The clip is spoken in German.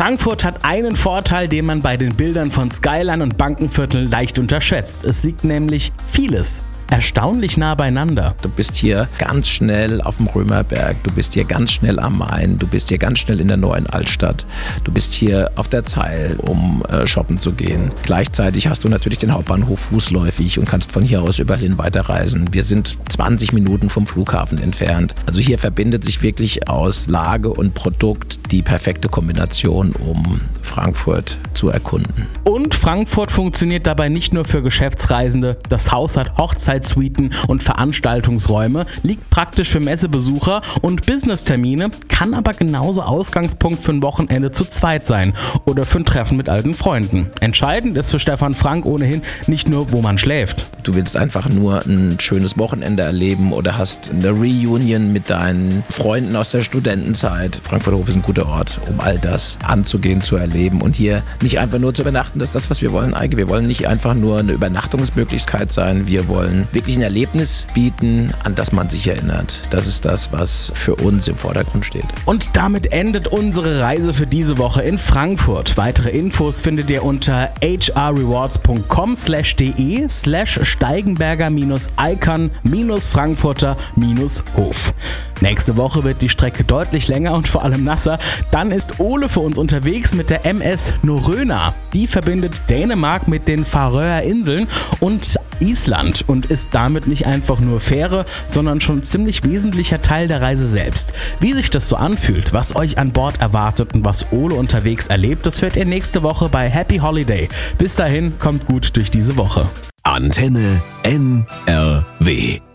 Frankfurt hat einen Vorteil, den man bei den Bildern von Skyline und Bankenviertel leicht unterschätzt. Es liegt nämlich vieles erstaunlich nah beieinander. Du bist hier ganz schnell auf dem Römerberg, du bist hier ganz schnell am Main, du bist hier ganz schnell in der neuen Altstadt, du bist hier auf der Zeil, um shoppen zu gehen. Gleichzeitig hast du natürlich den Hauptbahnhof fußläufig und kannst von hier aus über Berlin weiterreisen. Wir sind 20 Minuten vom Flughafen entfernt. Also hier verbindet sich wirklich aus Lage und Produkt die perfekte Kombination, um Frankfurt zu erkunden. Und Frankfurt funktioniert dabei nicht nur für Geschäftsreisende. Das Haus hat Hochzeitssuiten und Veranstaltungsräume, liegt praktisch für Messebesucher und Business-Termine, kann aber genauso Ausgangspunkt für ein Wochenende zu zweit sein oder für ein Treffen mit alten Freunden. Entscheidend ist für Stefan Frank ohnehin nicht nur, wo man schläft. Du willst einfach nur ein schönes Wochenende erleben oder hast eine Reunion mit deinen Freunden aus der Studentenzeit. Frankfurter Hof ist ein guter Ort, um all das anzugehen, zu erleben und hier nicht einfach nur zu übernachten. Das ist das, was wir wollen, Eike. Wir wollen nicht einfach nur eine Übernachtungsmöglichkeit sein. Wir wollen wirklich ein Erlebnis bieten, an das man sich erinnert. Das ist das, was für uns im Vordergrund steht. Und damit endet unsere Reise für diese Woche in Frankfurt. Weitere Infos findet ihr unter hrrewards.com/de/steigenberger-icon-frankfurter-hof. Nächste Woche wird die Strecke deutlich länger und vor allem nasser. Dann ist Ole für uns unterwegs mit der MS Norröna. Die verbindet Dänemark mit den Färöerinseln und Island und ist damit nicht einfach nur Fähre, sondern schon ziemlich wesentlicher Teil der Reise selbst. Wie sich das so anfühlt, was euch an Bord erwartet und was Ole unterwegs erlebt, das hört ihr nächste Woche bei Happy Holiday. Bis dahin, kommt gut durch diese Woche. Antenne NRW.